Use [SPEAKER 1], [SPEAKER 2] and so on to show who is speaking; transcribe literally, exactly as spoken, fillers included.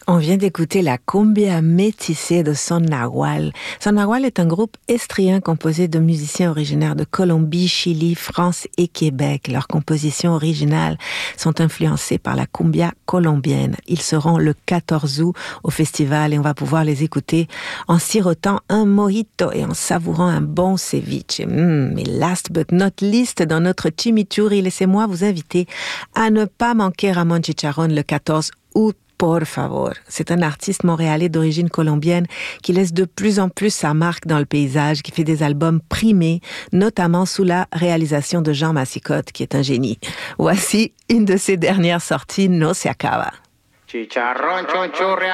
[SPEAKER 1] On vient d'écouter la cumbia métissée de Son Nagual. Son Nagual est un groupe estrien composé de musiciens originaires de Colombie, Chili, France et Québec. Leurs compositions originales sont influencées par la cumbia colombienne. Ils seront le quatorze août au festival et on va pouvoir les écouter en sirotant un mojito et en savourant un bon ceviche. Mmh, mais last but not least, dans notre chimichurri, laissez-moi vous inviter à ne pas manquer Ramon Chicharrón le quatorze août. Por favor. C'est un artiste montréalais d'origine colombienne qui laisse de plus en plus sa marque dans le paysage, qui fait des albums primés, notamment sous la réalisation de Jean Massicotte, qui est un génie. Voici une de ses dernières sorties, No se acaba.
[SPEAKER 2] Chicharrón, chonchurria.